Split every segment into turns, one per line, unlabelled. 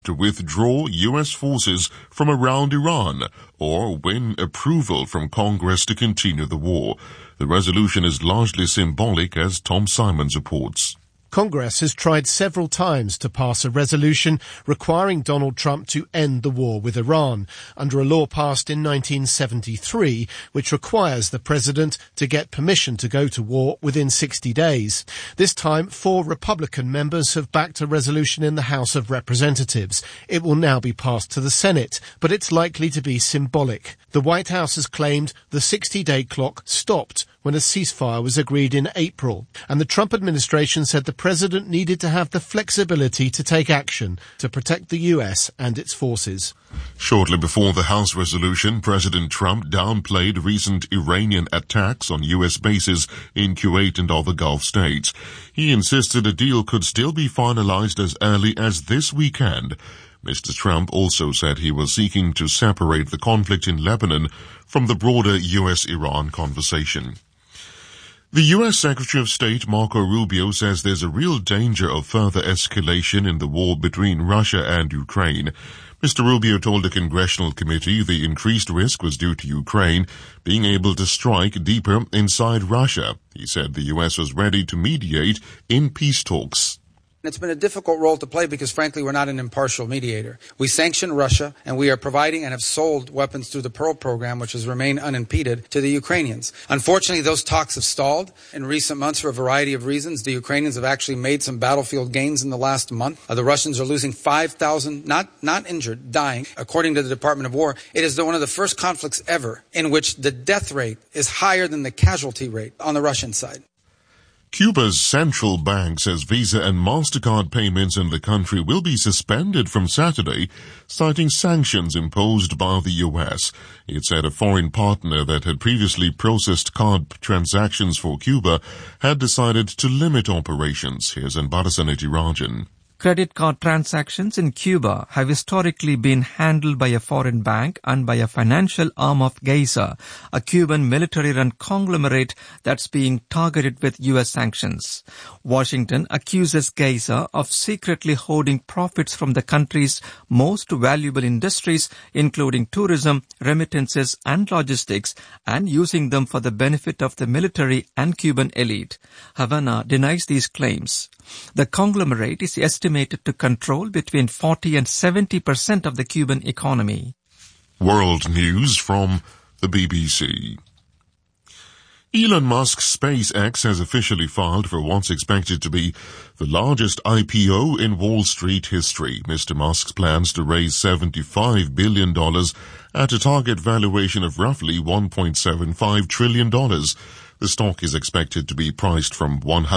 to withdraw U.S. forces from around Iran or win approval from Congress to continue the war. The resolution is largely symbolic, as Tom Simons reports.
Congress has tried several times to pass a resolution requiring Donald Trump to end the war with Iran under a law passed in 1973, which requires the president to get permission to go to war within 60 days. This time, 4 Republican members have backed a resolution in the House of Representatives. It will now be passed to the Senate, but it's likely to be symbolic. The White House has claimed the 60-day clock stopped when a ceasefire was agreed in April, and the Trump administration said the president needed to have the flexibility to take action to protect the U.S. and its forces.
Shortly before the House resolution, President Trump downplayed recent Iranian attacks on U.S. bases in Kuwait and other Gulf states. He insisted a deal could still be finalized as early as this weekend. Mr. Trump also said he was seeking to separate the conflict in Lebanon from the broader U.S.-Iran conversation. The U.S. Secretary of State Marco Rubio says there's a real danger of further escalation in the war between Russia and Ukraine. Mr. Rubio told a congressional committee the increased risk was due to Ukraine being able to strike deeper inside Russia. He said the U.S. was ready to mediate in peace talks.
It's been a difficult role to play because, frankly, we're not an impartial mediator. We sanction Russia, and we are providing and have sold weapons through the Pearl program, which has remained unimpeded, to the Ukrainians. Unfortunately, those talks have stalled in recent months for a variety of reasons. The Ukrainians have actually made some battlefield gains in the last month. The Russians are losing 5,000, not injured, dying. According to the Department of War, it is one of the first conflicts ever in which the death rate is higher than the casualty rate on the Russian side.
Cuba's central bank says Visa and MasterCard payments in the country will be suspended from Saturday, citing sanctions imposed by the U.S. It said a foreign partner that had previously processed card transactions for Cuba had decided to limit operations. Here's Anbarasaneti Rajan.
Credit card transactions in Cuba have historically been handled by a foreign bank and by a financial arm of Geisa, a Cuban military-run conglomerate that's being targeted with U.S. sanctions. Washington accuses Geisa of secretly hoarding profits from the country's most valuable industries, including tourism, remittances, and logistics, and using them for the benefit of the military and Cuban elite. Havana denies these claims. The conglomerate is estimated to control between 40 and 70% of the Cuban economy.
World news from the BBC. Elon Musk's SpaceX has officially filed for what's expected to be the largest IPO in Wall Street history. Mr. Musk's plans to raise $75 billion at a target valuation of roughly $1.75 trillion. The stock is expected to be priced from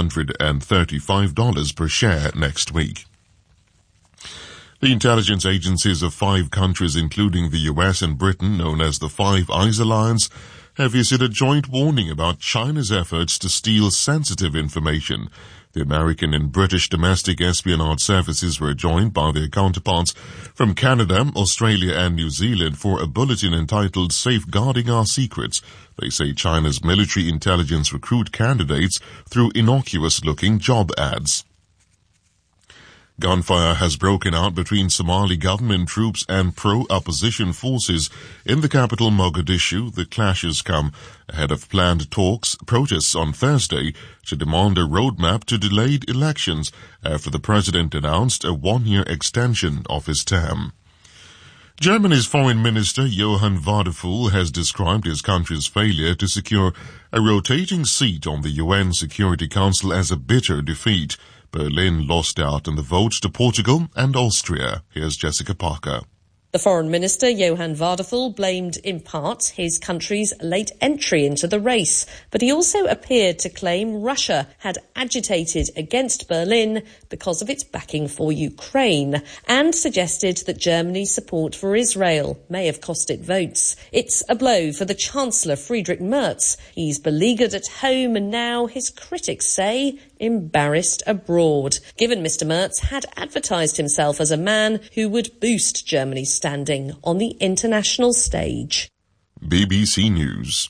$135 per share next week. The intelligence agencies of 5 countries, including the US and Britain, known as the Five Eyes Alliance, have issued a joint warning about China's efforts to steal sensitive information. The American and British domestic espionage services were joined by their counterparts from Canada, Australia and New Zealand for a bulletin entitled Safeguarding Our Secrets. They say China's military intelligence recruit candidates through innocuous-looking job ads. Gunfire has broken out between Somali government troops and pro-opposition forces in the capital Mogadishu. The clashes come ahead of planned protests on Thursday to demand a roadmap to delayed elections after the president announced a 1-year extension of his term. Germany's Foreign Minister Johann Wadephul has described his country's failure to secure a rotating seat on the UN Security Council as a bitter defeat. Berlin lost out in the vote to Portugal and Austria. Here's Jessica Parker.
The Foreign Minister, Johann Wadephul, blamed in part his country's late entry into the race, but he also appeared to claim Russia had agitated against Berlin because of its backing for Ukraine, and suggested that Germany's support for Israel may have cost it votes. It's a blow for the Chancellor, Friedrich Merz. He's beleaguered at home and now, his critics say, embarrassed abroad, given Mr. Merz had advertised himself as a man who would boost Germany's standing on the international stage.
BBC News.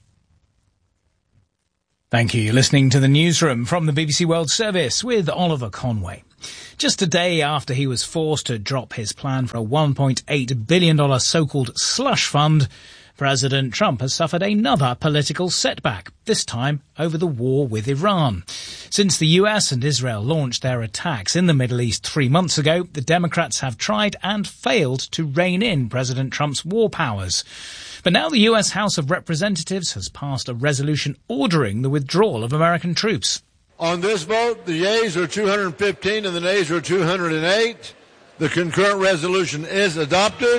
Thank you. You're listening to the newsroom from the BBC World Service with Oliver Conway. Just a day after he was forced to drop his plan for a $1.8 billion so-called slush fund, President Trump has suffered another political setback, this time over the war with Iran. Since the US and Israel launched their attacks in the Middle East 3 months ago, the Democrats have tried and failed to rein in President Trump's war powers. But now the US House of Representatives has passed a resolution ordering the withdrawal of American troops.
On this vote, the yeas are 215 and the nays are 208. The concurrent resolution is adopted.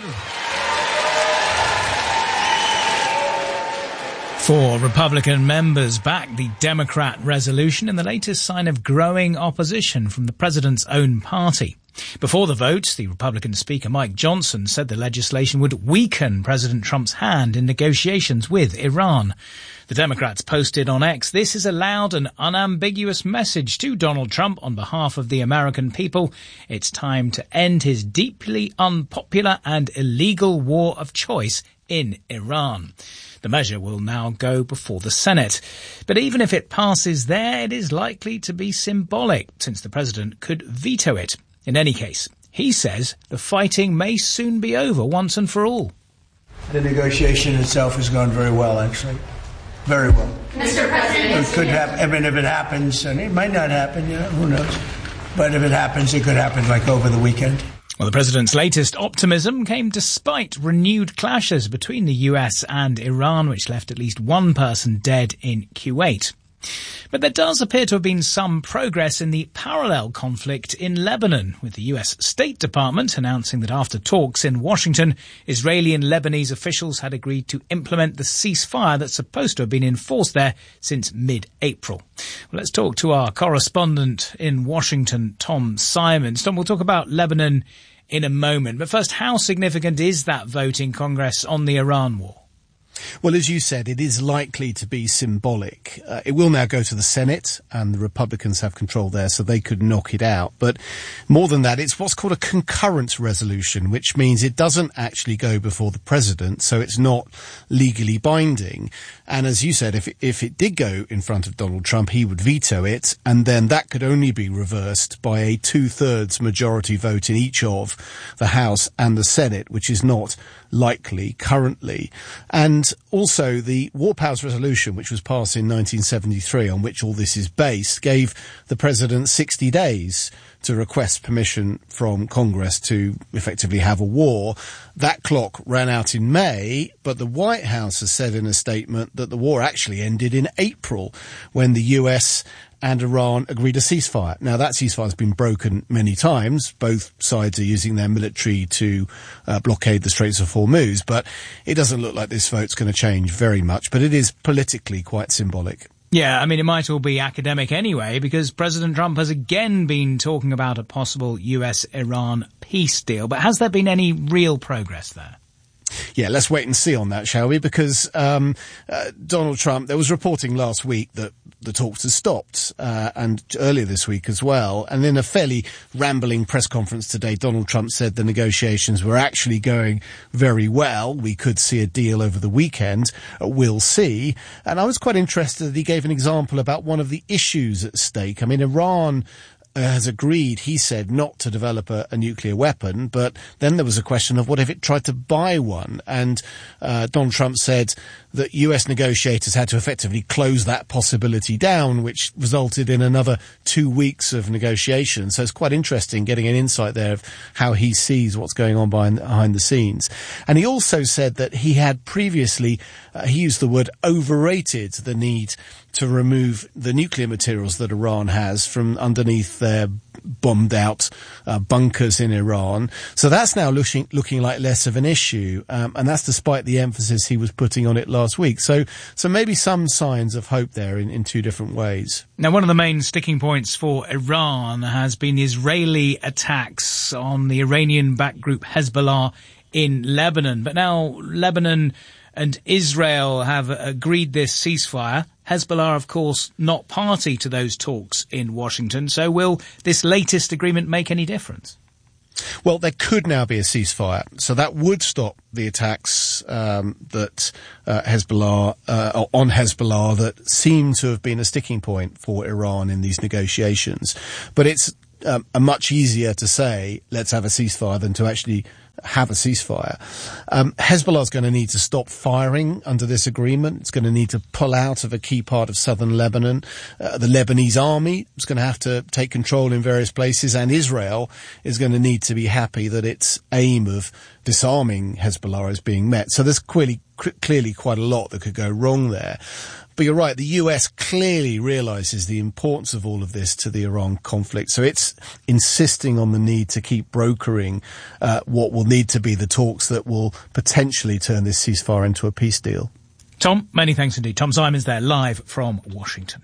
4 Republican members backed the Democrat resolution in the latest sign of growing opposition from the president's own party. Before the vote, the Republican Speaker Mike Johnson said the legislation would weaken President Trump's hand in negotiations with Iran. The Democrats posted on X, "This is a loud and unambiguous message to Donald Trump on behalf of the American people. It's time to end his deeply unpopular and illegal war of choice in Iran." The measure will now go before the Senate. But even if it passes there, it is likely to be symbolic, since the president could veto it. In any case, he says the fighting may soon be over once and for all.
The negotiation itself has gone very well, actually. Very well.
Mr. President.
It could happen. I mean, if it happens, and it might not happen, who knows? But if it happens, it could happen like over the weekend.
Well, the president's latest optimism came despite renewed clashes between the US and Iran, which left at least one person dead in Kuwait. But there does appear to have been some progress in the parallel conflict in Lebanon, with the US State Department announcing that after talks in Washington, Israeli and Lebanese officials had agreed to implement the ceasefire that's supposed to have been enforced there since mid-April. Well, let's talk to our correspondent in Washington, Tom Simons. Tom, we'll talk about Lebanon in a moment. But first, how significant is that vote in Congress on the Iran war?
Well, as you said, it is likely to be symbolic. It will now go to the Senate, and the Republicans have control there, so they could knock it out. But more than that, it's what's called a concurrent resolution, which means it doesn't actually go before the president, so it's not legally binding. And as you said, if it did go in front of Donald Trump, he would veto it, and then that could only be reversed by a 2/3 majority vote in each of the House and the Senate, which is not likely currently. And also the War Powers Resolution, which was passed in 1973, on which all this is based, gave the president 60 days to request permission from Congress to effectively have a war. That clock ran out in May, but the White House has said in a statement that the war actually ended in April, when the US and Iran agreed a ceasefire. Now, that ceasefire has been broken many times. Both sides are using their military to blockade the Straits of Hormuz, but it doesn't look like this vote's going to change very much, but it is politically quite symbolic.
Yeah, I mean, it might all be academic anyway, because President Trump has again been talking about a possible US-Iran peace deal. But has there been any real progress there?
Yeah, let's wait and see on that, shall we? Because Donald Trump, there was reporting last week that the talks had stopped, and earlier this week as well. And in a fairly rambling press conference today, Donald Trump said the negotiations were actually going very well. We could see a deal over the weekend. We'll see. And I was quite interested that he gave an example about one of the issues at stake. I mean, Iran has agreed, he said, not to develop a nuclear weapon, but then there was a question of what if it tried to buy one? And Donald Trump said that US negotiators had to effectively close that possibility down, which resulted in another 2 weeks of negotiations. So it's quite interesting getting an insight there of how he sees what's going on behind the scenes. And he also said that he had previously, he used the word overrated the need to remove the nuclear materials that Iran has from underneath their bombed out bunkers in Iran. So that's now looking like less of an issue. And that's despite the emphasis he was putting on it last week. So maybe some signs of hope there in two different ways.
Now, one of the main sticking points for Iran has been the Israeli attacks on the Iranian-backed group Hezbollah in Lebanon. But now Lebanon and Israel have agreed this ceasefire. Hezbollah, of course, not party to those talks in Washington. So will this latest agreement make any difference?
Well, there could now be a ceasefire, so that would stop the attacks that Hezbollah on Hezbollah that seem to have been a sticking point for Iran in these negotiations. But it's much easier to say, let's have a ceasefire than to actually have a ceasefire. Hezbollah is going to need to stop firing under this agreement. It's going to need to pull out of a key part of southern Lebanon. The Lebanese army is going to have to take control in various places, and Israel is going to need to be happy that its aim of disarming Hezbollah is being met. So there's clearly quite a lot that could go wrong there. But you're right, the US clearly realizes the importance of all of this to the Iran conflict. So it's insisting on the need to keep brokering what will need to be the talks that will potentially turn this ceasefire into a peace deal.
Tom, many thanks indeed. Tom Simons there, live from Washington.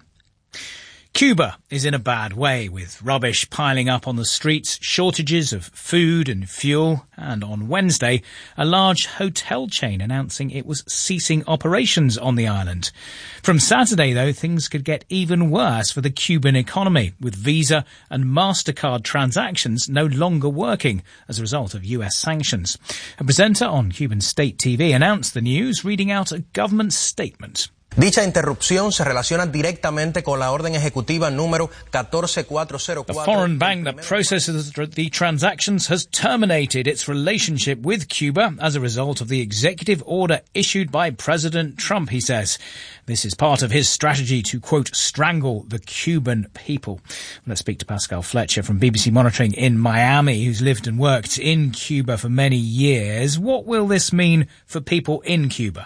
Cuba is in a bad way, with rubbish piling up on the streets, shortages of food and fuel, and on Wednesday, a large hotel chain announcing it was ceasing operations on the island. From Saturday, though, things could get even worse for the Cuban economy, with Visa and MasterCard transactions no longer working as a result of US sanctions. A presenter on Cuban state TV announced the news, reading out a government statement.
Dicha interrupción se relaciona directamente con la orden ejecutiva número 14404.
The foreign bank that processes the transactions has terminated its relationship with Cuba as a result of the executive order issued by President Trump, he says. This is part of his strategy to, quote, strangle the Cuban people. Let's speak to Pascal Fletcher from BBC Monitoring in Miami, who's lived and worked in Cuba for many years. What will this mean for people in Cuba?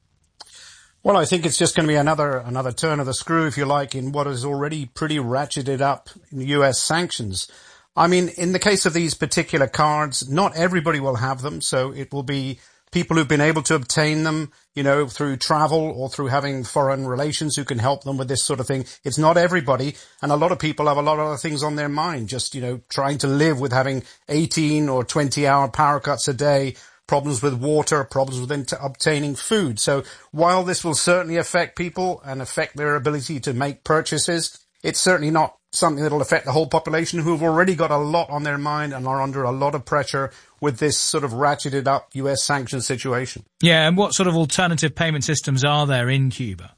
Well, I think it's just going to be another turn of the screw, if you like, in what is already pretty ratcheted up in US sanctions. I mean, in the case of these particular cards, not everybody will have them, so it will be people who've been able to obtain them, you know, through travel or through having foreign relations who can help them with this sort of thing. It's not everybody, and a lot of people have a lot of other things on their mind, just, you know, trying to live with having 18 or 20-hour power cuts a day, problems with water, problems with obtaining food. So while this will certainly affect people and affect their ability to make purchases, it's certainly not something that will affect the whole population who have already got a lot on their mind and are under a lot of pressure with this sort of ratcheted up US sanctions situation.
Yeah, and what sort of alternative payment systems are there in Cuba?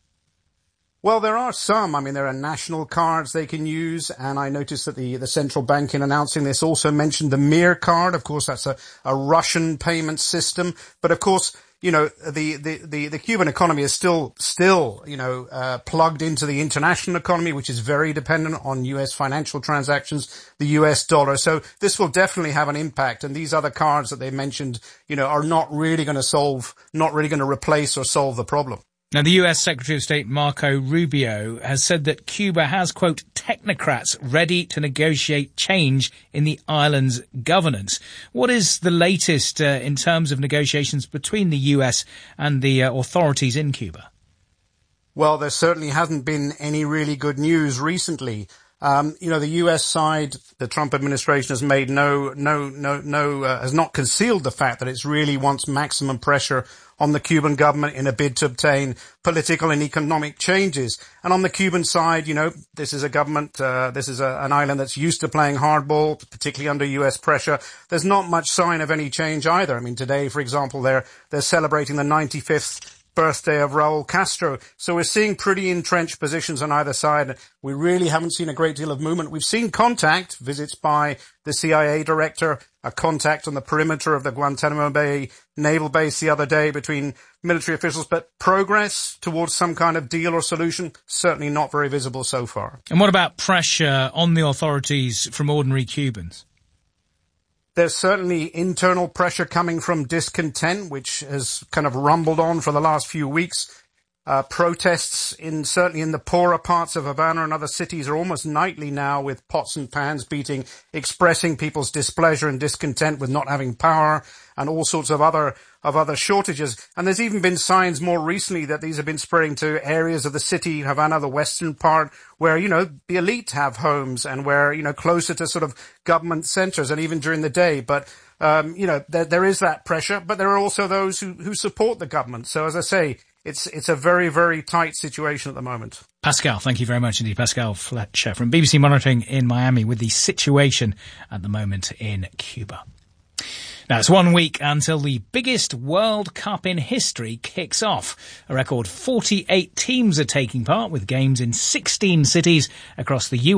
Well, there are some. I mean, there are national cards they can use, and I noticed that the central bank in announcing this also mentioned the Mir card. Of course, that's a Russian payment system. But of course, you know, the Cuban economy is still, you know, plugged into the international economy, which is very dependent on US financial transactions, the US dollar. So this will definitely have an impact. And these other cards that they mentioned, you know, are not really going to replace or solve the problem.
Now, the US Secretary of State Marco Rubio has said that Cuba has, quote, technocrats ready to negotiate change in the island's governance. What is the latest in terms of negotiations between the US and the authorities in Cuba?
Well, there certainly hasn't been any really good news recently. You know, the US side, the Trump administration has made has not concealed the fact that it really wants maximum pressure on the Cuban government in a bid to obtain political and economic changes. And on the Cuban side, you know, this is a government, an island that's used to playing hardball, particularly under US pressure. There's not much sign of any change either. I mean, today, for example, they're celebrating the 95th birthday of Raul Castro. So we're seeing pretty entrenched positions on either side. We really haven't seen a great deal of movement. We've seen contact, visits by the CIA director, a contact on the perimeter of the Guantanamo Bay naval base the other day between military officials, but progress towards some kind of deal or solution, certainly not very visible so far.
And what about pressure on the authorities from ordinary Cubans?
There's certainly internal pressure coming from discontent, which has kind of rumbled on for the last few weeks. Protests certainly in the poorer parts of Havana and other cities are almost nightly now, with pots and pans beating, expressing people's displeasure and discontent with not having power and all sorts of other shortages. And there's even been signs more recently that these have been spreading to areas of the city, Havana, the western part, where, you know, the elite have homes and where, you know, closer to sort of government centers and even during the day. But, you know, there is that pressure, but there are also those who support the government. So as I say, it's a very, very tight situation at the moment.
Pascal, thank you very much indeed. Pascal Fletcher from BBC Monitoring in Miami with the situation at the moment in Cuba. Now, it's 1 week until the biggest World Cup in history kicks off. A record 48 teams are taking part, with games in 16 cities across the US,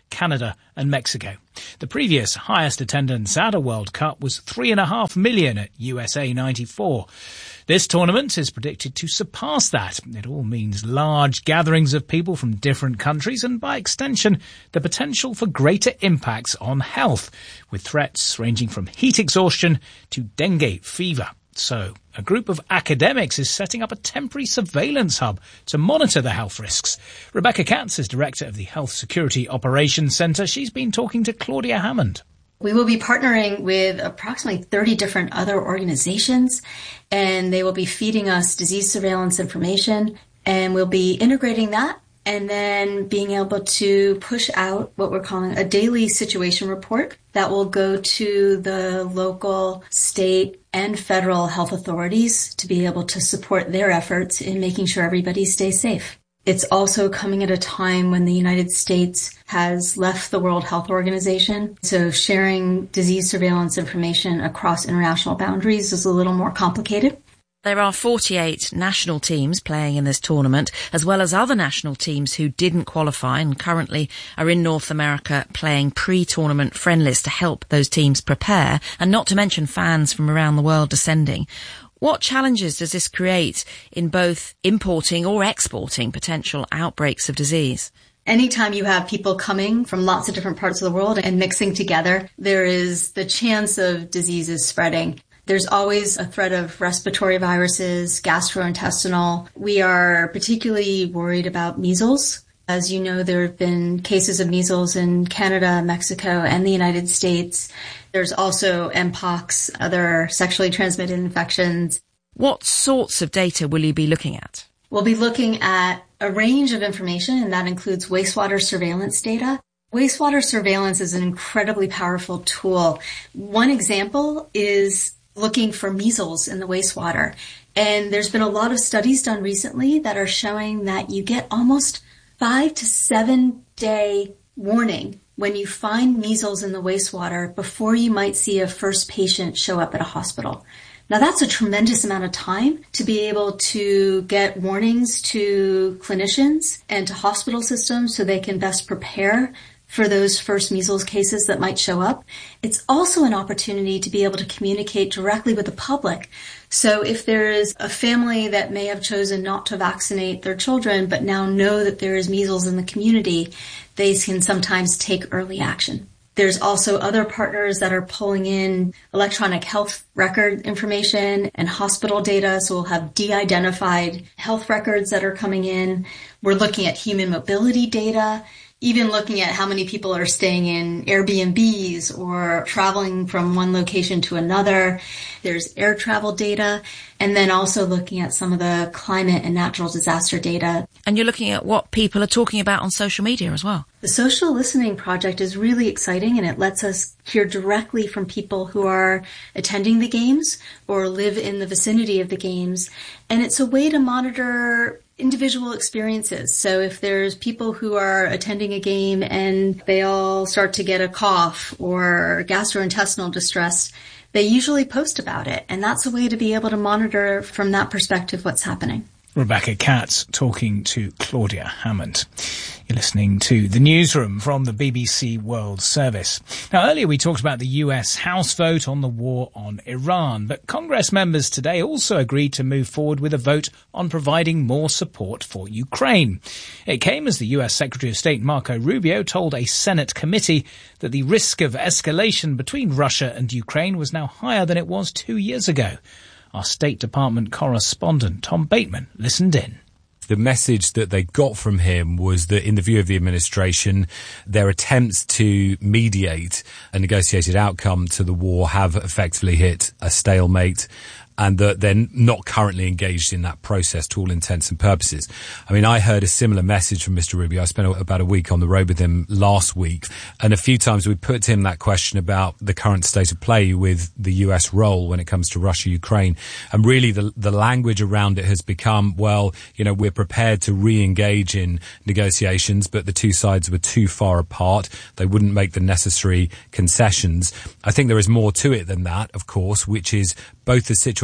Canada and Mexico. The previous highest attendance at a World Cup was 3.5 million at USA 94. This tournament is predicted to surpass that. It all means large gatherings of people from different countries and, by extension, the potential for greater impacts on health, with threats ranging from heat exhaustion to dengue fever. So, a group of academics is setting up a temporary surveillance hub to monitor the health risks. Rebecca Katz is director of the Health Security Operations Centre. She's been talking to Claudia Hammond.
We will be partnering with approximately 30 different other organizations, and they will be feeding us disease surveillance information, and we'll be integrating that and then being able to push out what we're calling a daily situation report that will go to the local, state, and federal health authorities to be able to support their efforts in making sure everybody stays safe. It's also coming at a time when the United States has left the World Health Organization, so sharing disease surveillance information across international boundaries is a little more complicated.
There are 48 national teams playing in this tournament, as well as other national teams who didn't qualify and currently are in North America playing pre-tournament friendlies to help those teams prepare, and not to mention fans from around the world descending. What challenges does this create in both importing or exporting potential outbreaks of disease?
Anytime you have people coming from lots of different parts of the world and mixing together, there is the chance of diseases spreading. There's always a threat of respiratory viruses, gastrointestinal. We are particularly worried about measles. As you know, there have been cases of measles in Canada, Mexico, and the United States. There's also Mpox, other sexually transmitted infections.
What sorts of data will you be looking at?
We'll be looking at a range of information, and that includes wastewater surveillance data. Wastewater surveillance is an incredibly powerful tool. One example is looking for measles in the wastewater. And there's been a lot of studies done recently that are showing that you get almost 5 to 7 day warning when you find measles in the wastewater before you might see a first patient show up at a hospital. Now, that's a tremendous amount of time to be able to get warnings to clinicians and to hospital systems so they can best prepare for those first measles cases that might show up. It's also an opportunity to be able to communicate directly with the public. So if there is a family that may have chosen not to vaccinate their children but now know that there is measles in the community, they can sometimes take early action. There's also other partners that are pulling in electronic health record information and hospital data, so we'll have de-identified health records that are coming in. We're looking at human mobility data, even looking at how many people are staying in Airbnbs or traveling from one location to another. There's air travel data, and then also looking at some of the climate and natural disaster data.
And you're looking at what people are talking about on social media as well.
The Social Listening Project is really exciting, and it lets us hear directly from people who are attending the games or live in the vicinity of the games. And it's a way to monitor individual experiences. So if there's people who are attending a game and they all start to get a cough or gastrointestinal distress, they usually post about it. And that's a way to be able to monitor from that perspective what's happening.
Rebecca Katz talking to Claudia Hammond. You're listening to The Newsroom from the BBC World Service. Now, earlier we talked about the US House vote on the war on Iran, but Congress members today also agreed to move forward with a vote on providing more support for Ukraine. It came as the US Secretary of State Marco Rubio told a Senate committee that the risk of escalation between Russia and Ukraine was now higher than it was 2 years ago. Our State Department correspondent, Tom Bateman, listened in.
The message that they got from him was that, in the view of the administration, their attempts to mediate a negotiated outcome to the war have effectively hit a stalemate, and that they're not currently engaged in that process to all intents and purposes. I mean, I heard a similar message from Mr. Rubio. I spent about a week on the road with him last week, and a few times we put to him that question about the current state of play with the US role when it comes to Russia-Ukraine. And really the language around it has become, well, you know, we're prepared to re-engage in negotiations, but the two sides were too far apart. They wouldn't make the necessary concessions. I think there is more to it than that, of course, which is both the situation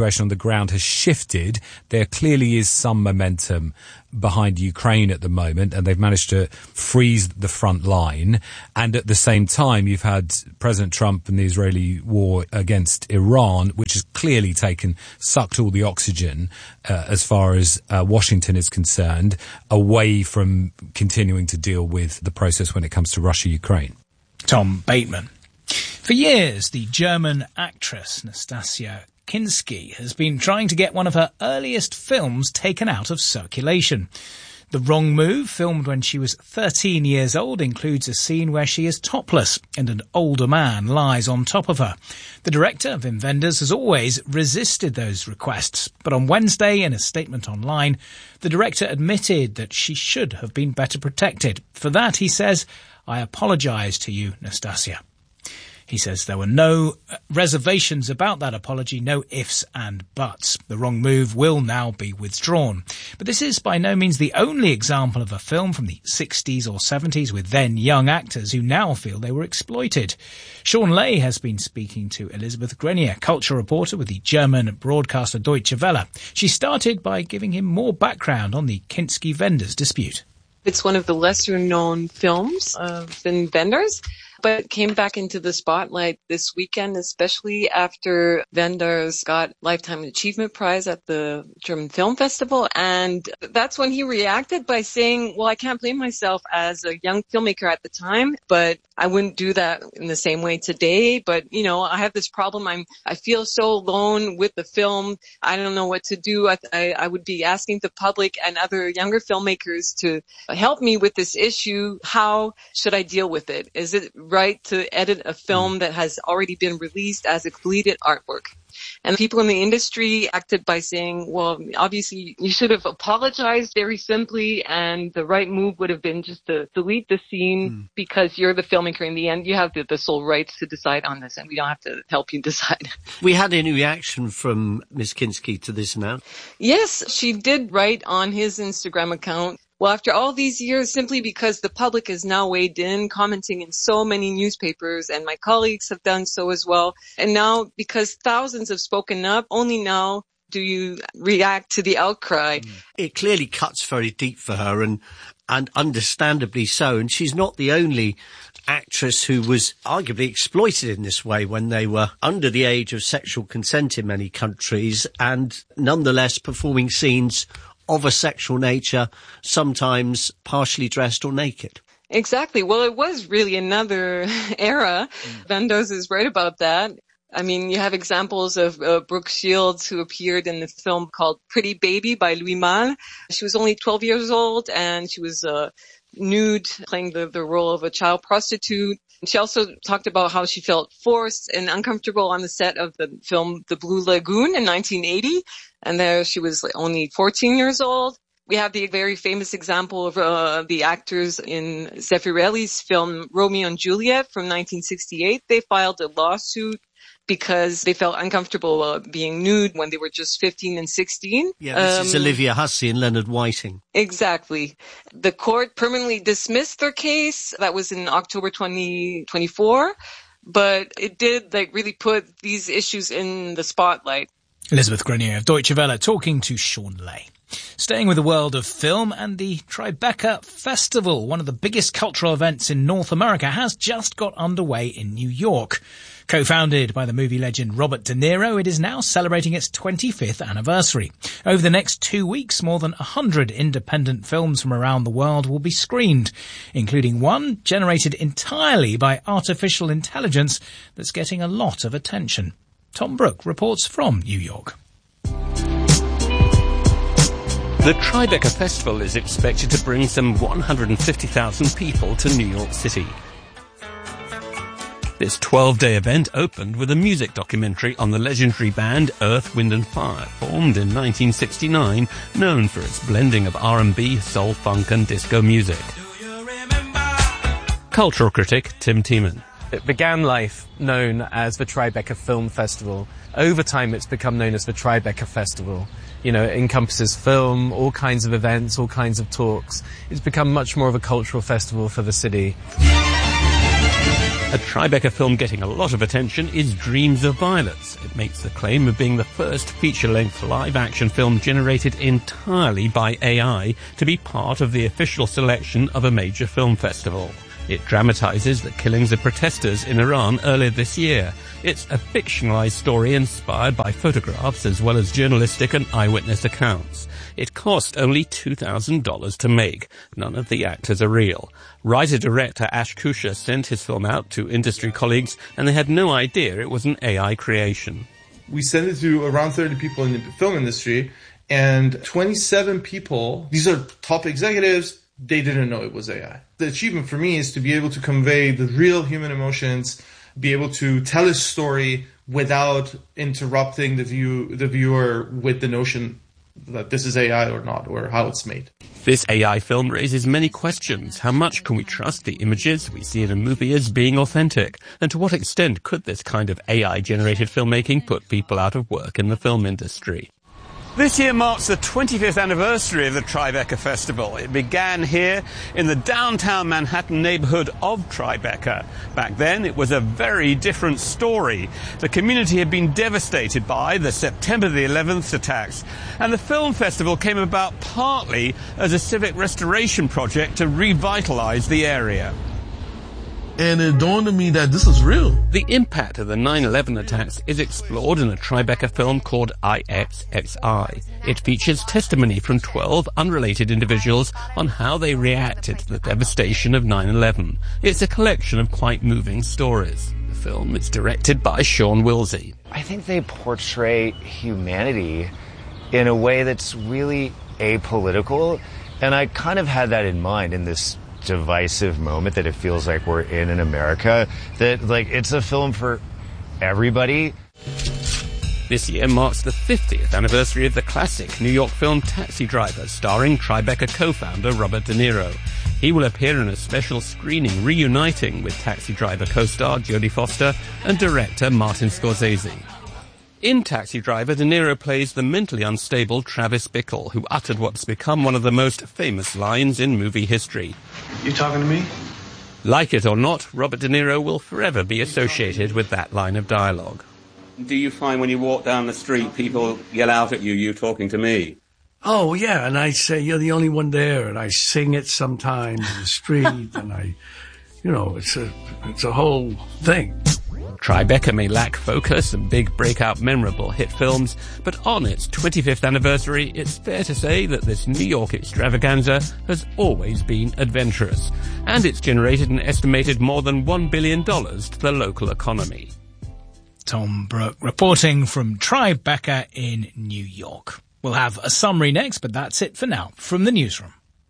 situation on the ground has shifted. There clearly is some momentum behind Ukraine at the moment, and they've managed to freeze the front line. And at the same time, you've had President Trump and the Israeli war against Iran, which has clearly sucked all the oxygen, as far as Washington is concerned, away from continuing to deal with the process when it comes to Russia-Ukraine.
Tom Bateman. For years, the German actress Nastassja Kinski has been trying to get one of her earliest films taken out of circulation. The Wrong Move, filmed when she was 13 years old, includes a scene where she is topless and an older man lies on top of her. The director, Wim Wenders, has always resisted those requests, but on Wednesday, in a statement online, the director admitted that she should have been better protected. For that, he says, "I apologise to you, Nastassja." He says there were no reservations about that apology, no ifs and buts. The Wrong Move will now be withdrawn. But this is by no means the only example of a film from the 60s or 70s with then young actors who now feel they were exploited. Sean Ley has been speaking to Elizabeth Grenier, culture reporter with the German broadcaster Deutsche Welle. She started by giving him more background on the Kinski-Wenders dispute.
It's one of the lesser-known films of Wim Wenders, but it came back into the spotlight this weekend, especially after Wenders got Lifetime Achievement Prize at the German Film Festival. And that's when he reacted by saying, well, I can't blame myself as a young filmmaker at the time, but I wouldn't do that in the same way today. But, you know, I have this problem. I feel so alone with the film. I don't know what to do. I would be asking the public and other younger filmmakers to help me with this issue. How should I deal with it? Is it right to edit a film that has already been released as a completed artwork? And people in the industry acted by saying, well, obviously you should have apologized very simply, and the right move would have been just to delete the scene because you're the filmmaker in the end. You have the sole rights to decide on this, and we don't have to help you decide.
We had any reaction from Ms. Kinski to this now?
Yes, she did write on his Instagram account, well, after all these years, simply because the public is now weighed in, commenting in so many newspapers, and my colleagues have done so as well. And now, because thousands have spoken up, only now do you react to the outcry.
It clearly cuts very deep for her, and understandably so. And she's not the only actress who was arguably exploited in this way when they were under the age of sexual consent in many countries, and nonetheless performing scenes of a sexual nature, sometimes partially dressed or naked.
Exactly. Well, it was really another era. Wenders is right about that. I mean, you have examples of Brooke Shields, who appeared in the film called Pretty Baby by Louis Malle. She was only 12 years old, and she was nude, playing the role of a child prostitute. She also talked about how she felt forced and uncomfortable on the set of the film The Blue Lagoon in 1980. And there she was only 14 years old. We have the very famous example of the actors in Zeffirelli's film Romeo and Juliet from 1968. They filed a lawsuit because they felt uncomfortable being nude when they were just 15 and 16.
Yeah, this is Olivia Hussey and Leonard Whiting.
Exactly. The court permanently dismissed their case. That was in October 2024. But it did really put these issues in the spotlight.
Elizabeth Grenier of Deutsche Welle talking to Sean Ley. Staying with the world of film, and the Tribeca Festival, one of the biggest cultural events in North America, has just got underway in New York. Co-founded by the movie legend Robert De Niro, it is now celebrating its 25th anniversary. Over the next 2 weeks, more than 100 independent films from around the world will be screened, including one generated entirely by artificial intelligence that's getting a lot of attention. Tom Brooke reports from New York.
The Tribeca Festival is expected to bring some 150,000 people to New York City. This 12-day event opened with a music documentary on the legendary band Earth, Wind & Fire, formed in 1969, known for its blending of R&B, soul, funk and disco music. Cultural critic Tim Tiemann.
It began life known as the Tribeca Film Festival. Over time, it's become known as the Tribeca Festival. You know, it encompasses film, all kinds of events, all kinds of talks. It's become much more of a cultural festival for the city.
A Tribeca film getting a lot of attention is Dreams of Violets. It makes the claim of being the first feature-length live-action film generated entirely by AI to be part of the official selection of a major film festival. It dramatizes the killings of protesters in Iran earlier this year. It's a fictionalized story inspired by photographs as well as journalistic and eyewitness accounts. It cost only $2,000 to make. None of the actors are real. Writer-director Ash Kusher sent his film out to industry colleagues, and they had no idea it was an AI creation.
We sent it to around 30 people in the film industry, and 27 people, these are top executives, they didn't know it was AI. The achievement for me is to be able to convey the real human emotions, be able to tell a story without interrupting the viewer with the notion that this is AI or not, or how it's made.
This AI film raises many questions. How much can we trust the images we see in a movie as being authentic? And to what extent could this kind of AI-generated filmmaking put people out of work in the film industry? This year marks the 25th anniversary of the Tribeca Festival. It began here in the downtown Manhattan neighborhood of Tribeca. Back then, it was a very different story. The community had been devastated by the September the 11th attacks, and the film festival came about partly as a civic restoration project to revitalize the area.
And it dawned on me that this is real.
The impact of the 9/11 attacks is explored in a Tribeca film called IXXI. It features testimony from 12 unrelated individuals on how they reacted to the devastation of 9/11. It's a collection of quite moving stories. The film is directed by Sean Wilsey.
I think they portray humanity in a way that's really apolitical, and I kind of had that in mind in this divisive moment that it feels like we're in America, that like it's a film for everybody.
This year marks the 50th anniversary of the classic New York film Taxi Driver, starring Tribeca co-founder Robert De Niro. He will appear in a special screening reuniting with Taxi Driver co-star Jodie Foster and director Martin Scorsese. In Taxi Driver, De Niro plays the mentally unstable Travis Bickle, who uttered what's become one of the most famous lines in movie history.
You talking to me?
Like it or not, Robert De Niro will forever be associated with that line of dialogue. Do you find when you walk down the street, people yell out at you, "You talking to me"?
Oh, yeah, and I say, "You're the only one there," and I sing it sometimes in the street, and it's a whole thing.
Tribeca may lack focus and big breakout memorable hit films, but on its 25th anniversary, it's fair to say that this New York extravaganza has always been adventurous, and it's generated an estimated more than $1 billion to the local economy.
Tom Brooke reporting from Tribeca in New York. We'll have a summary next, but that's it for now from the newsroom.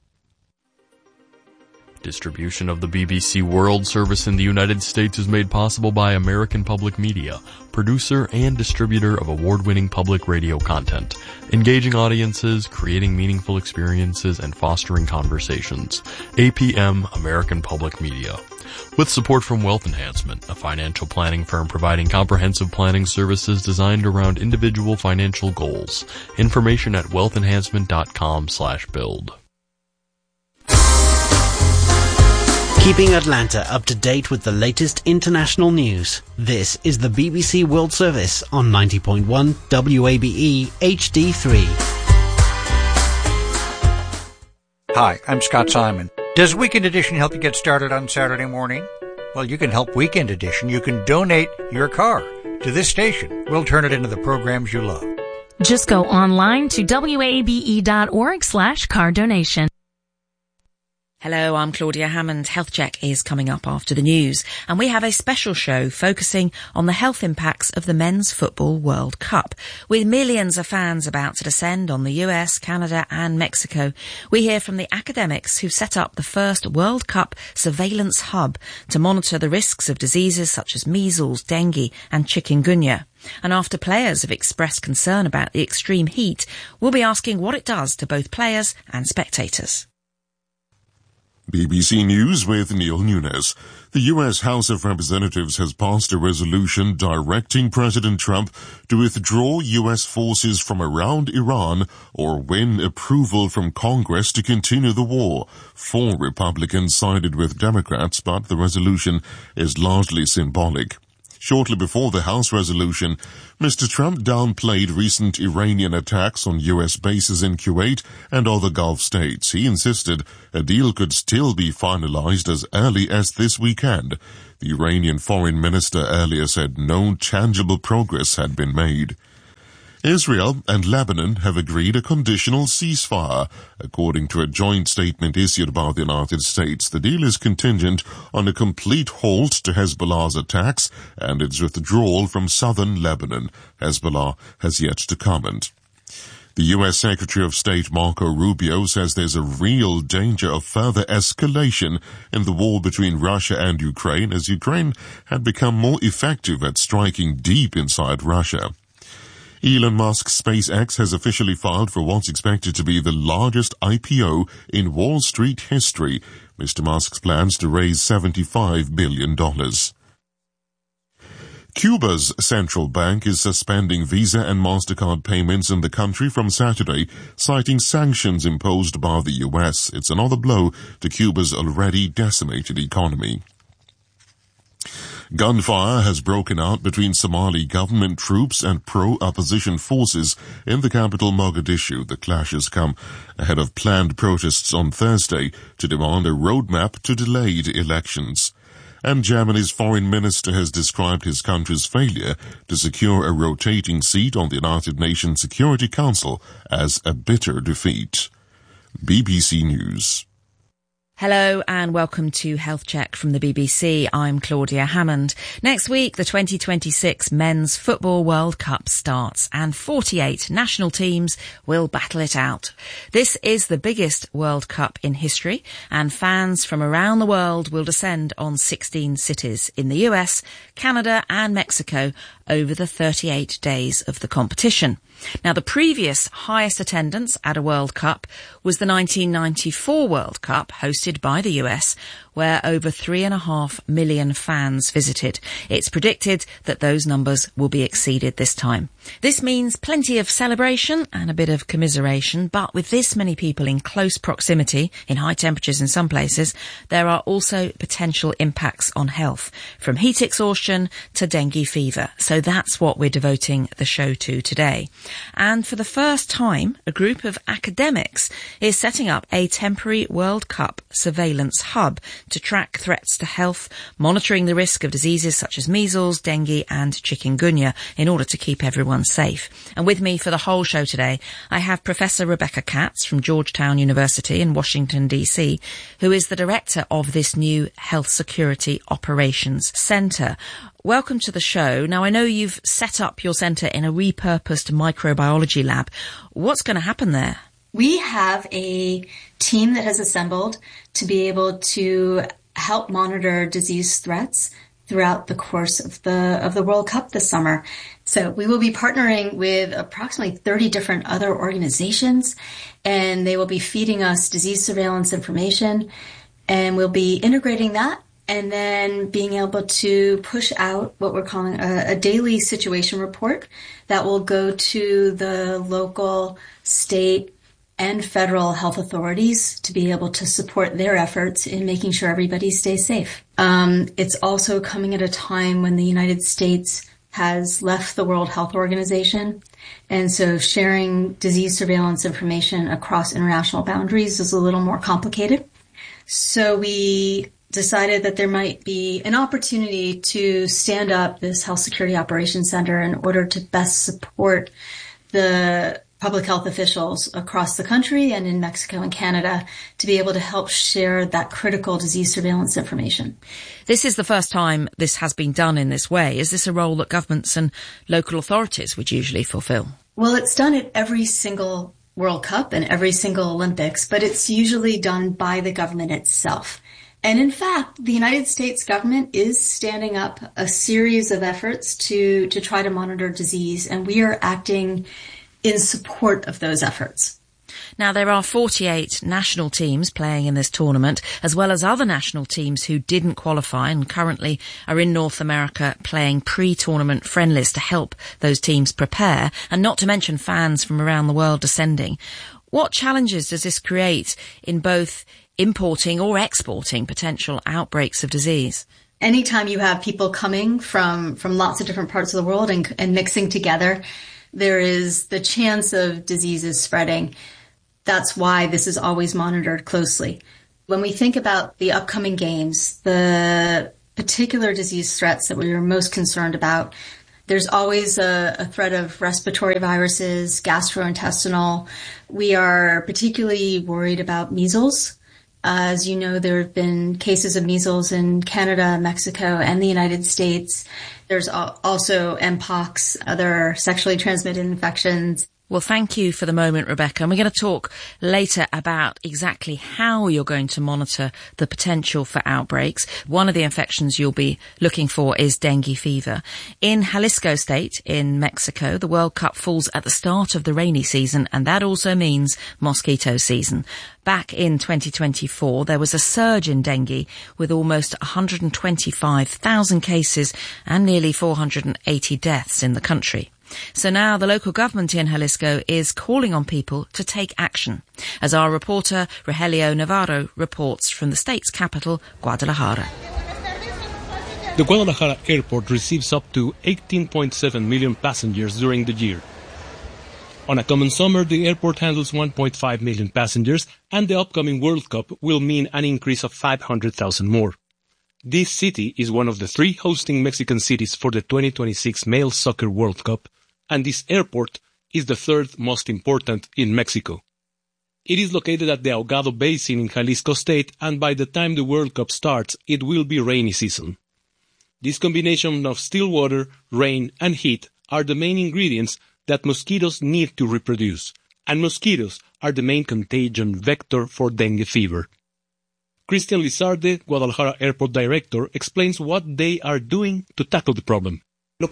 Distribution of the BBC World Service in the United States is made possible by American Public Media, producer and distributor of award-winning public radio content, engaging audiences, creating meaningful experiences, and fostering conversations. APM, American Public Media. With support from Wealth Enhancement, a financial planning firm providing comprehensive planning services designed around individual financial goals. Information at wealthenhancement.com/build.
Keeping Atlanta up to date with the latest international news. This is the BBC World Service on 90.1 WABE HD3.
Hi, I'm Scott Simon. Does Weekend Edition help you get started on Saturday morning? Well, you can help Weekend Edition. You can donate your car to this station. We'll turn it into the programs you love.
Just go online to wabe.org/car donation.
Hello, I'm Claudia Hammond. Health Check is coming up after the news, and we have a special show focusing on the health impacts of the Men's Football World Cup. With millions of fans about to descend on the US, Canada and Mexico, we hear from the academics who set up the first World Cup surveillance hub to monitor the risks of diseases such as measles, dengue and chikungunya. And after players have expressed concern about the extreme heat, we'll be asking what it does to both players and spectators.
BBC News with Neil Nunes. The U.S. House of Representatives has passed a resolution directing President Trump to withdraw U.S. forces from around Iran or win approval from Congress to continue the war. 4 Republicans sided with Democrats, but the resolution is largely symbolic. Shortly before the House resolution, Mr. Trump downplayed recent Iranian attacks on U.S. bases in Kuwait and other Gulf states. He insisted a deal could still be finalized as early as this weekend. The Iranian foreign minister earlier said no tangible progress had been made. Israel and Lebanon have agreed a conditional ceasefire. According to a joint statement issued by the United States, the deal is contingent on a complete halt to Hezbollah's attacks and its withdrawal from southern Lebanon. Hezbollah has yet to comment. The U.S. Secretary of State Marco Rubio says there's a real danger of further escalation in the war between Russia and Ukraine, as Ukraine had become more effective at striking deep inside Russia. Elon Musk's SpaceX has officially filed for what's expected to be the largest IPO in Wall Street history. Mr. Musk's plans to raise $75 billion. Cuba's central bank is suspending Visa and MasterCard payments in the country from Saturday, citing sanctions imposed by the U.S. It's another blow to Cuba's already decimated economy. Gunfire has broken out between Somali government troops and pro-opposition forces in the capital Mogadishu. The clashes come ahead of planned protests on Thursday to demand a roadmap to delayed elections. And Germany's foreign minister has described his country's failure to secure a rotating seat on the United Nations Security Council as a bitter defeat. BBC News.
Hello and welcome to Health Check from the BBC. I'm Claudia Hammond. Next week, the 2026 Men's Football World Cup starts and 48 national teams will battle it out. This is the biggest World Cup in history and fans from around the world will descend on 16 cities in the US, Canada and Mexico over the 38 days of the competition. Now, the previous highest attendance at a World Cup was the 1994 World Cup, hosted by the US, where over 3.5 million fans visited. It's predicted that those numbers will be exceeded this time. This means plenty of celebration and a bit of commiseration, but with this many people in close proximity, in high temperatures in some places, there are also potential impacts on health, from heat exhaustion to dengue fever. So that's what we're devoting the show to today. And for the first time, a group of academics is setting up a temporary World Cup surveillance hub to track threats to health, monitoring the risk of diseases such as measles, dengue and chikungunya in order to keep everyone safe. And with me for the whole show today, I have Professor Rebecca Katz from Georgetown University in Washington, D.C., who is the director of this new Health Security Operations Centre. Welcome to the show. Now, I know you've set up your centre in a repurposed microbiology lab. What's going to happen there?
We have a team that has assembled to be able to help monitor disease threats throughout the course of the World Cup this summer. So we will be partnering with approximately 30 different other organizations, and they will be feeding us disease surveillance information, and we'll be integrating that and then being able to push out what we're calling a daily situation report that will go to the local, state, and federal health authorities to be able to support their efforts in making sure everybody stays safe. It's also coming at a time when the United States has left the World Health Organization, and so sharing disease surveillance information across international boundaries is a little more complicated. So we decided that there might be an opportunity to stand up this Health Security Operations Center in order to best support the public health officials across the country and in Mexico and Canada to be able to help share that critical disease surveillance information.
This is the first time this has been done in this way. Is this a role that governments and local authorities would usually fulfill?
Well, it's done at every single World Cup and every single Olympics, but it's usually done by the government itself. And in fact, the United States government is standing up a series of efforts to try to monitor disease, and we are acting in support of those efforts.
Now, there are 48 national teams playing in this tournament, as well as other national teams who didn't qualify and currently are in North America playing pre-tournament friendlies to help those teams prepare, and not to mention fans from around the world descending. What challenges does this create in both importing or exporting potential outbreaks of disease?
Anytime you have people coming from lots of different parts of the world and mixing together, there is the chance of diseases spreading. That's why this is always monitored closely. When we think about the upcoming games, the particular disease threats that we are most concerned about, there's always a threat of respiratory viruses, gastrointestinal. We are particularly worried about measles. As you know, there have been cases of measles in Canada, Mexico, and the United States. There's also Mpox, other sexually transmitted infections.
Well, thank you for the moment, Rebecca. And we're going to talk later about exactly how you're going to monitor the potential for outbreaks. One of the infections you'll be looking for is dengue fever. In Jalisco State in Mexico, the World Cup falls at the start of the rainy season, and that also means mosquito season. Back in 2024, there was a surge in dengue with almost 125,000 cases and nearly 480 deaths in the country. So now the local government in Jalisco is calling on people to take action, as our reporter Rogelio Navarro reports from the state's capital, Guadalajara.
The Guadalajara airport receives up to 18.7 million passengers during the year. On a common summer, the airport handles 1.5 million passengers, and the upcoming World Cup will mean an increase of 500,000 more. This city is one of the 3 hosting Mexican cities for the 2026 Male Soccer World Cup, and this airport is the 3rd most important in Mexico. It is located at the Ahogado Basin in Jalisco State, and by the time the World Cup starts, it will be rainy season. This combination of still water, rain, and heat are the main ingredients that mosquitoes need to reproduce, and mosquitoes are the main contagion vector for dengue fever. Christian Lizarde, Guadalajara Airport Director, explains what they are doing to tackle the problem.
What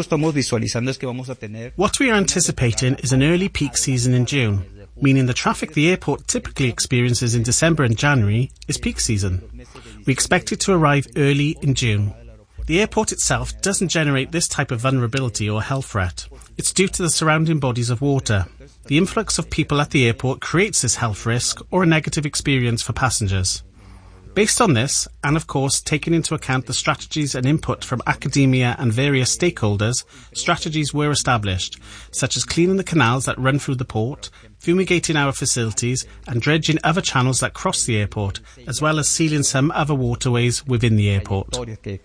we are anticipating is an early peak season in June, meaning the traffic the airport typically experiences in December and January is peak season. We expect it to arrive early in June. The airport itself doesn't generate this type of vulnerability or health threat. It's due to the surrounding bodies of water. The influx of people at the airport creates this health risk or a negative experience for passengers. Based on this, and of course taking into account the strategies and input from academia and various stakeholders, strategies were established, such as cleaning the canals that run through the port, fumigating our facilities, and dredging other channels that cross the airport, as well as sealing some other waterways within the airport.
The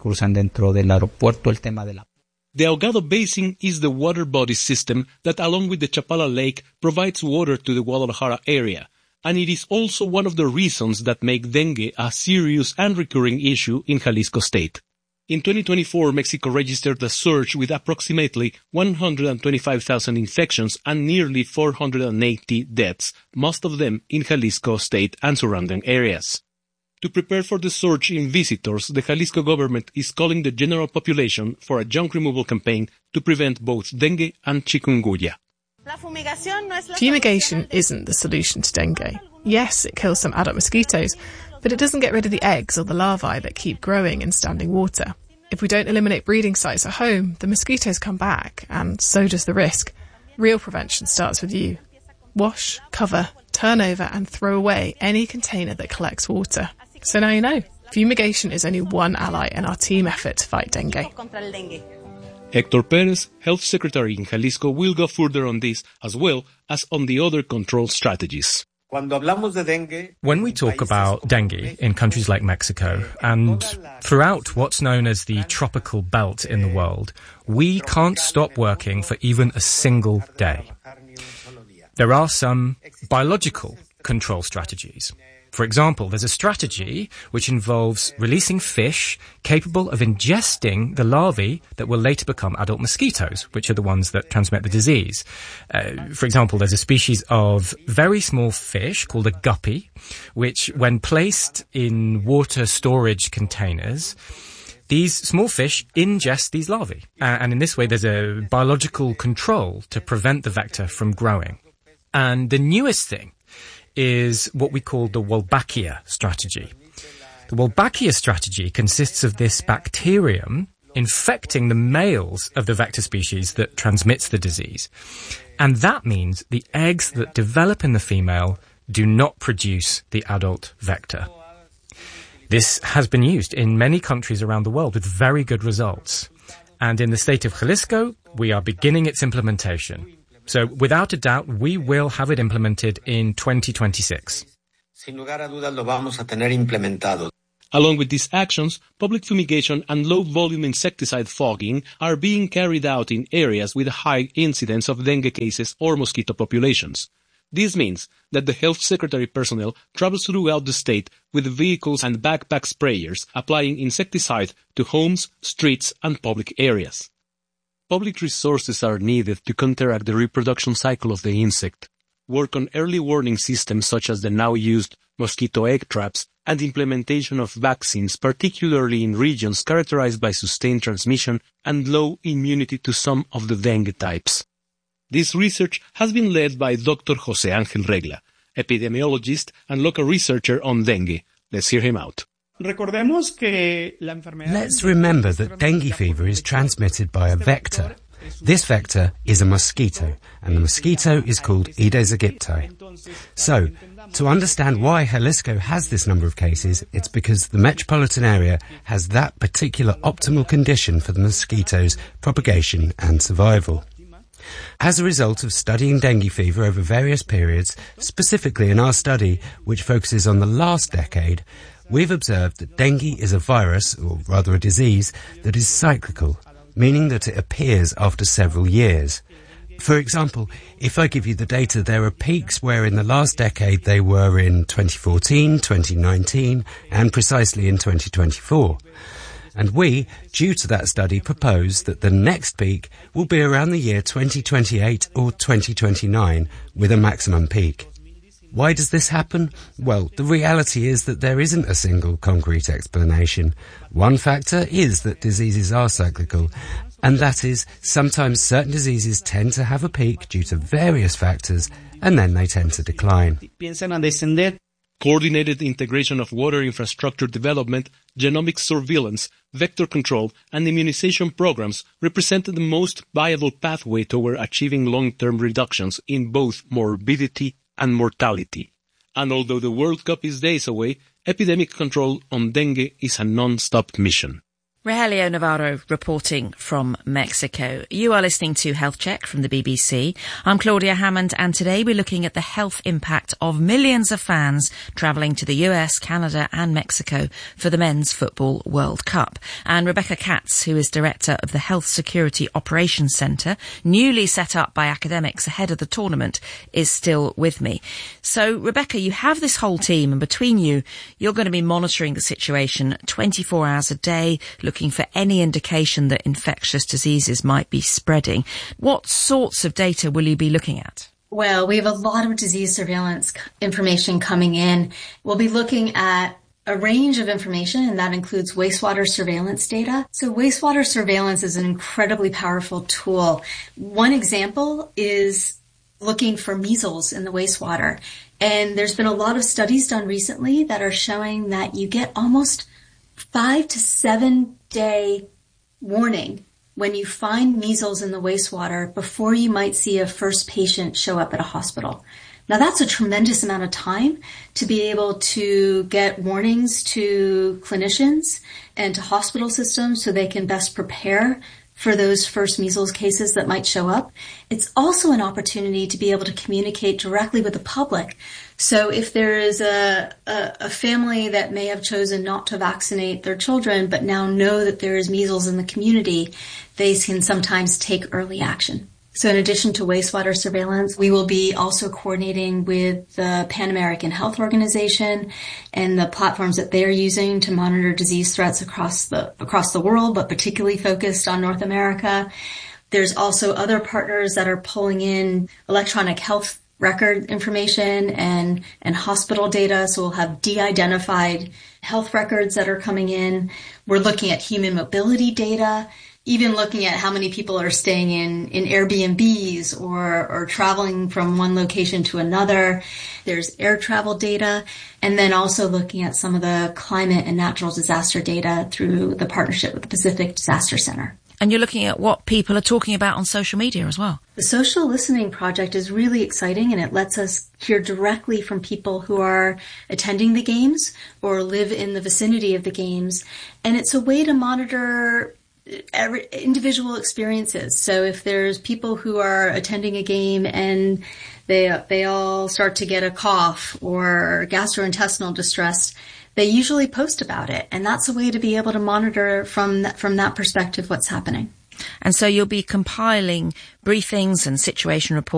Ahogado Basin is the water body system that, along with the Chapala Lake, provides water to the Guadalajara area, and it is also one of the reasons that make dengue a serious and recurring issue in Jalisco State. In 2024, Mexico registered a surge with approximately 125,000 infections and nearly 480 deaths, most of them in Jalisco State and surrounding areas. To prepare for the surge in visitors, the Jalisco government is calling the general population for a junk removal campaign to prevent both dengue and chikungunya.
Fumigation isn't the solution to dengue. Yes, it kills some adult mosquitoes, but it doesn't get rid of the eggs or the larvae that keep growing in standing water. If we don't eliminate breeding sites at home, the mosquitoes come back, and so does the risk. Real prevention starts with you. Wash, cover, turn over and throw away any container that collects water. So now you know, fumigation is only one ally in our team effort to fight dengue.
Héctor Pérez, Health Secretary in Jalisco, will go further on this as well as on the other control strategies.
When we talk about dengue in countries like Mexico and throughout what's known as the tropical belt in the world, we can't stop working for even a single day. There are some biological control strategies. For example, there's a strategy which involves releasing fish capable of ingesting the larvae that will later become adult mosquitoes, which are the ones that transmit the disease. For example, there's a species of very small fish called a guppy, which, when placed in water storage containers, these small fish ingest these larvae. And in this way, there's a biological control to prevent the vector from growing. And the newest thing is what we call the Wolbachia strategy. The Wolbachia strategy consists of this bacterium infecting the males of the vector species that transmits the disease. And that means the eggs that develop in the female do not produce the adult vector. This has been used in many countries around the world with very good results. And in the state of Jalisco, we are beginning its implementation. So without a doubt, we will have it implemented in 2026.
Sin lugar a dudas lo vamos a tener implementado.
Along with these actions, public fumigation and low-volume insecticide fogging are being carried out in areas with a high incidence of dengue cases or mosquito populations. This means that the health secretary personnel travels throughout the state with vehicles and backpack sprayers applying insecticide to homes, streets, and public areas. Public resources are needed to counteract the reproduction cycle of the insect, work on early warning systems such as the now used mosquito egg traps, and implementation of vaccines, particularly in regions characterized by sustained transmission and low immunity to some of the dengue types. This research has been led by Dr. José Ángel Regla, epidemiologist and local researcher on dengue. Let's hear him out.
Let's remember that dengue fever is transmitted by a vector. This vector is a mosquito, and the mosquito is called Aedes aegypti. So, to understand why Jalisco has this number of cases, it's because the metropolitan area has that particular optimal condition for the mosquito's propagation and survival. As a result of studying dengue fever over various periods, specifically in our study, which focuses on the last decade, we've observed that dengue is a virus, or rather a disease, that is cyclical, meaning that it appears after several years. For example, if I give you the data, there are peaks where in the last decade they were in 2014, 2019, and precisely in 2024. And we, due to that study, propose that the next peak will be around the year 2028 or 2029, with a maximum peak. Why does this happen? Well, the reality is that there isn't a single concrete explanation. One factor is that diseases are cyclical, and that is, sometimes certain diseases tend to have a peak due to various factors, and then they tend to decline.
Coordinated integration of water infrastructure development, genomic surveillance, vector control, and immunization programs represent the most viable pathway toward achieving long-term reductions in both morbidity and mortality. And although the World Cup is days away, epidemic control on dengue is a non-stop mission.
Rogelio Navarro reporting from Mexico. You are listening to Health Check from the BBC. I'm Claudia Hammond, and today we're looking at the health impact of millions of fans travelling to the US, Canada and Mexico for the Men's Football World Cup. And Rebecca Katz, who is director of the Health Security Operations Centre, newly set up by academics ahead of the tournament, is still with me. So, Rebecca, you have this whole team, and between you, you're going to be monitoring the situation 24 hours a day, looking for any indication that infectious diseases might be spreading. What sorts of data will you be looking at?
Well, we have a lot of disease surveillance information coming in. We'll be looking at a range of information, and that includes wastewater surveillance data. So wastewater surveillance is an incredibly powerful tool. One example is looking for measles in the wastewater. And there's been a lot of studies done recently that are showing that you get almost 5 to 7 day warning when you find measles in the wastewater before you might see a first patient show up at a hospital. Now that's a tremendous amount of time to be able to get warnings to clinicians and to hospital systems so they can best prepare for those first measles cases that might show up. It's also an opportunity to be able to communicate directly with the public. So if there is a family that may have chosen not to vaccinate their children but now know that there is measles in the community, they can sometimes take early action. So in addition to wastewater surveillance, we will be also coordinating with the Pan American Health Organization and the platforms that they're using to monitor disease threats across the world, but particularly focused on North America. There's also other partners that are pulling in electronic health record information and hospital data. So we'll have de-identified health records that are coming in. We're looking at human mobility data even looking at how many people are staying in Airbnbs or traveling from one location to another. There's air travel data, and then also looking at some of the climate and natural disaster data through the partnership with the Pacific Disaster Center.
And you're looking at what people are talking about on social media as well.
The social listening project is really exciting, and it lets us hear directly from people who are attending the games or live in the vicinity of the games. And it's a way to monitor individual experiences. So if there's people who are attending a game and they all start to get a cough or gastrointestinal distress, they usually post about it. And that's a way to be able to monitor from that perspective what's happening.
And so you'll be compiling briefings and situation reports